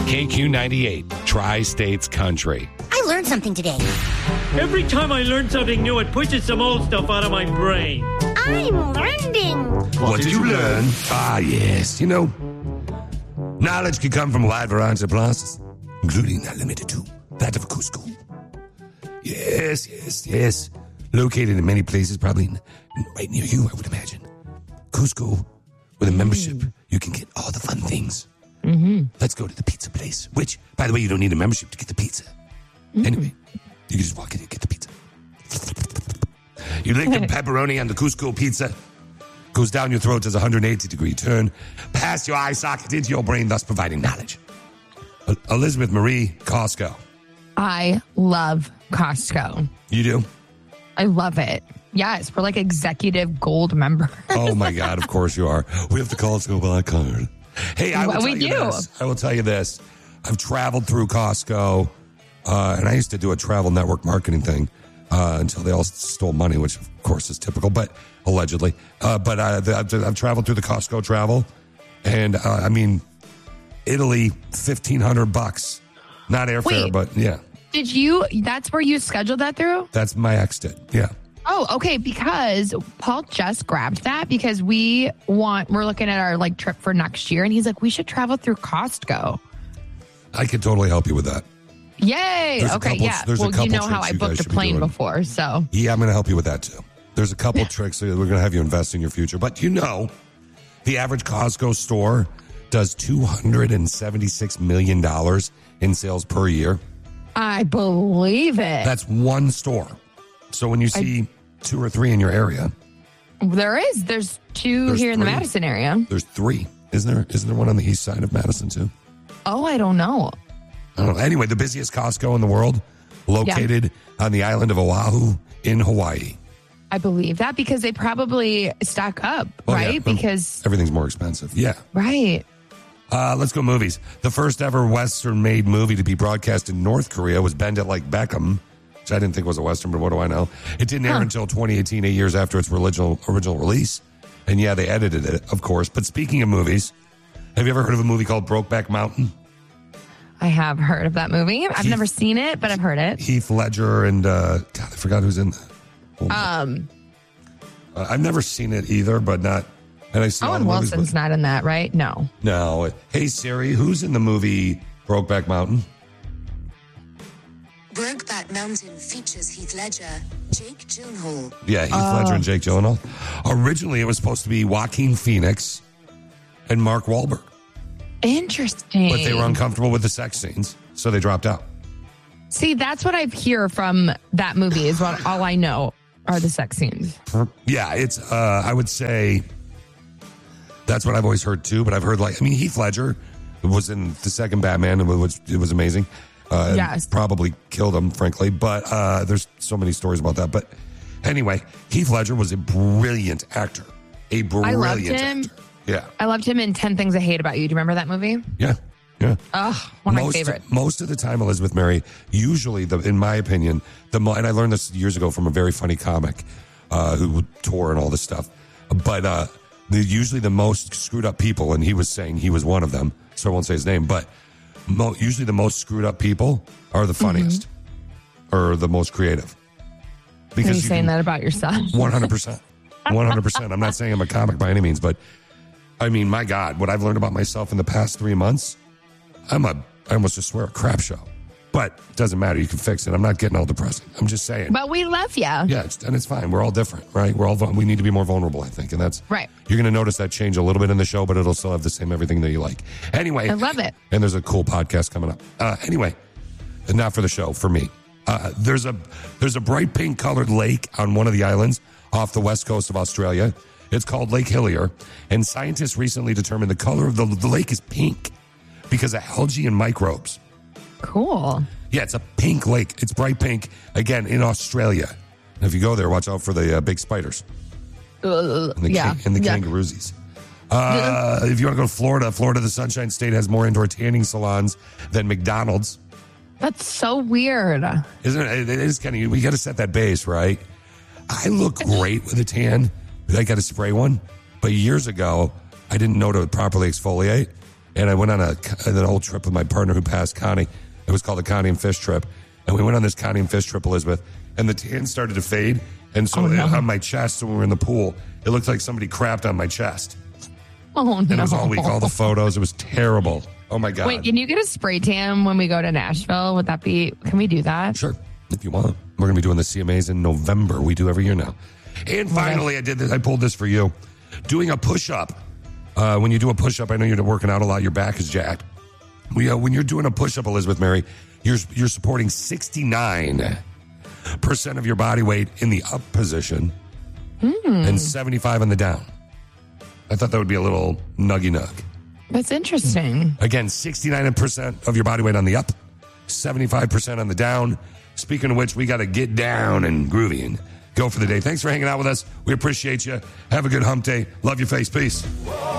KQ98, Tri-States Country. I learned something today. Every time I learn something new, it pushes some old stuff out of my brain. I'm learning. What did you learn? Ah, yes. You know, knowledge can come from a wide variety of places, including, not limited to, that of Cusco. Yes. Located in many places, probably right near you, I would imagine. Cusco, with a membership, you can get all the fun things. Mm-hmm. Let's go to the pizza place, which, by the way, you don't need a membership to get the pizza. Mm-hmm. Anyway, you can just walk in and get the pizza. You lick the pepperoni on the Cusco pizza, goes down your throat as a 180-degree turn, past your eye socket into your brain, thus providing knowledge. Elizabeth Marie, Costco. I love Costco. You do? I love it. Yes, we're like executive gold members. Oh, my God, of course you are. We have the Costco Black Card. Hey, I will tell you this. I've traveled through Costco, and I used to do a travel network marketing thing until they all stole money, which, of course, is typical, but allegedly. But I've traveled through the Costco travel, and, I mean, Italy, $1,500. Not airfare, but yeah. That's where you scheduled that through? That's my ex did, yeah. Oh, okay, because Paul just grabbed that because we're looking at our like trip for next year, and he's like, we should travel through Costco. I could totally help you with that. Yay! Okay, yeah. Well, you know how I booked a plane before, so. Yeah, I'm going to help you with that too. There's a couple tricks that we're going to have you invest in your future. But you know, the average Costco store does $276 million in sales per year. I believe it. That's one store. So when you see 2 or 3 in your area. There's 2 here in the Madison area. There's 3. Isn't there one on the east side of Madison too? Oh, I don't know. Anyway, the busiest Costco in the world, located on the island of Oahu in Hawaii. I believe that because they probably stock up, right? Yeah, because everything's more expensive. Yeah. Right. Let's go movies. The first ever Western-made movie to be broadcast in North Korea was Bend It Like Beckham, which I didn't think was a Western, but what do I know? It didn't air until 2018, 8 years after its original release. And yeah, they edited it, of course. But speaking of movies, have you ever heard of a movie called Brokeback Mountain? I have heard of that movie. I've never seen it, but I've heard it. Heath Ledger and, God, I forgot who's in that. I've never seen it either, but not... And I see Owen Wilson's not in that, right? No. Hey, Siri, who's in the movie Brokeback Mountain? Brokeback Mountain features Heath Ledger, Jake Gyllenhaal. Yeah, Heath Ledger and Jake Gyllenhaal. Originally, it was supposed to be Joaquin Phoenix and Mark Wahlberg. Interesting. But they were uncomfortable with the sex scenes, so they dropped out. See, that's what I hear from that movie is what all I know are the sex scenes. Yeah, it's, I would say... That's what I've always heard, too. But I've heard, Heath Ledger was in the second Batman. It was amazing. Yes. Probably killed him, frankly. But there's so many stories about that. But anyway, Heath Ledger was a brilliant actor. I loved him. Actor. Yeah. I loved him in 10 Things I Hate About You. Do you remember that movie? Yeah. Oh, one of my favorites. Most of the time, Elizabeth Mary, usually, in my opinion, and I learned this years ago from a very funny comic who would tour and all this stuff. But... usually the most screwed up people, and he was saying he was one of them, so I won't say his name, but usually the most screwed up people are the funniest or the most creative. Because are you saying that about yourself? 100%. 100%. I'm not saying I'm a comic by any means, but I mean, my God, what I've learned about myself in the past 3 months, I almost just swear a crap show. But it doesn't matter. You can fix it. I'm not getting all depressing. I'm just saying. But we love you. Yeah, and it's fine. We're all different, right? We need to be more vulnerable, I think. And that's right. You're going to notice that change a little bit in the show, but it'll still have the same everything that you like. Anyway. I love it. And there's a cool podcast coming up. Anyway, not for the show, for me. There's a bright pink colored lake on one of the islands off the west coast of Australia. It's called Lake Hillier. And scientists recently determined the color of the lake is pink because of algae and microbes. Cool. Yeah, it's a pink lake. It's bright pink, again, in Australia. And if you go there, watch out for the big spiders. And the kangaroosies. If you want to go to Florida, the Sunshine State has more indoor tanning salons than McDonald's. That's so weird. Isn't it? It is kind of, we got to set that base, right? I look great with a tan. I got to spray one. But years ago, I didn't know to properly exfoliate. And I went on an old trip with my partner who passed, Connie. It was called the Connie and Fish trip. And we went on this Connie and Fish trip, Elizabeth, and the tan started to fade. And so on my chest, when we were in the pool, it looked like somebody crapped on my chest. Oh, no. And it was all week, all the photos. It was terrible. Oh, my God. Wait, can you get a spray tan when we go to Nashville? Can we do that? Sure, if you want. We're going to be doing the CMAs in November. We do every year now. And finally, I pulled this for you. Doing a push-up. When you do a push-up, I know you're working out a lot. Your back is jacked. When you're doing a push-up, Elizabeth Mary, you're supporting 69% of your body weight in the up position and 75 on the down. I thought that would be a little nuggy-nug. That's interesting. Again, 69% of your body weight on the up, 75% on the down. Speaking of which, we got to get down and groovy and go for the day. Thanks for hanging out with us. We appreciate you. Have a good hump day. Love your face. Peace.